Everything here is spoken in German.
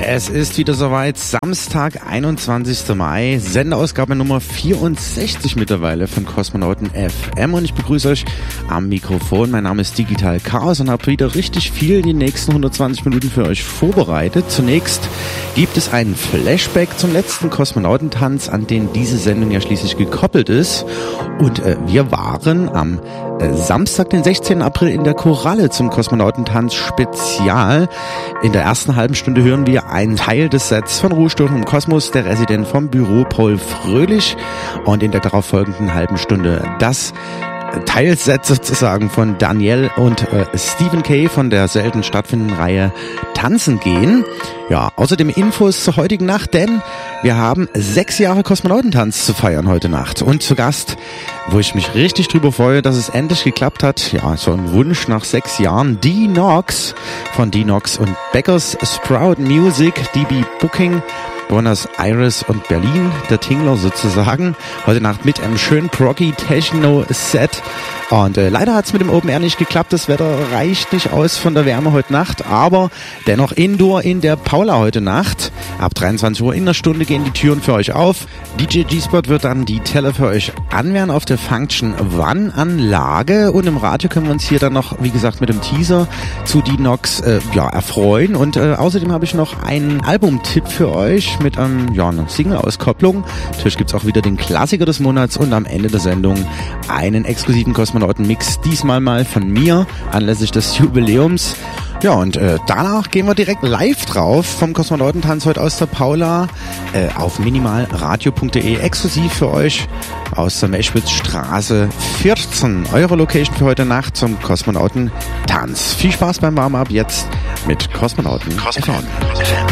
Es ist wieder soweit, Samstag, 21. Mai, Sendeausgabe Nummer 64 mittlerweile von Kosmonauten FM und ich begrüße euch am Mikrofon. Mein Name ist Digital Chaos und habe wieder richtig viel die nächsten 120 Minuten für euch vorbereitet. Zunächst gibt es einen Flashback zum letzten Kosmonautentanz, an den diese Sendung ja schließlich gekoppelt ist. Und wir waren am Samstag, den 16. April in der Koralle zum Kosmonautentanz Spezial. In der ersten halben Stunde hören wir einen Teil des Sets von Ruhestunden im Kosmos, der Resident vom Büro Paul Fröhlich, und in der darauffolgenden halben Stunde das Teilset sozusagen von Daniel und Stephen K. von der selten stattfindenden Reihe Tanzen gehen. Ja, außerdem Infos zur heutigen Nacht, denn wir haben 6 Jahre Kosmonautentanz zu feiern heute Nacht. Und zu Gast, wo ich mich richtig drüber freue, dass es endlich geklappt hat, ja, so ein Wunsch nach 6 Jahren, Dee Knox von Dee Knox und Beggars Sprout Music, DB Booking, Buenos Aires und Berlin, der Tingler sozusagen. Heute Nacht mit einem schönen proggy Techno-Set. Und leider hat es mit dem Open Air nicht geklappt. Das Wetter reicht nicht aus von der Wärme heute Nacht. Aber dennoch Indoor in der Paula heute Nacht. Ab 23 Uhr in einer Stunde gehen die Türen für euch auf. DJ G-Spot wird dann die Teller für euch anwählen auf der Function One-Anlage. Und im Radio können wir uns hier dann noch, wie gesagt, mit dem Teaser zu Dee Knox erfreuen. Und außerdem habe ich noch einen Albumtipp für euch mit einer Single-Auskopplung. Natürlich gibt es auch wieder den Klassiker des Monats und am Ende der Sendung einen exklusiven Kosmonauten-Mix, diesmal mal von mir, anlässlich des Jubiläums. Ja, und danach gehen wir direkt live drauf vom Kosmonautentanz heute aus der Paula auf minimalradio.de, exklusiv für euch aus der Meschwitzstraße 14. Eure Location für heute Nacht zum Kosmonautentanz. Viel Spaß beim Warm-Up jetzt mit Kosmonauten FM.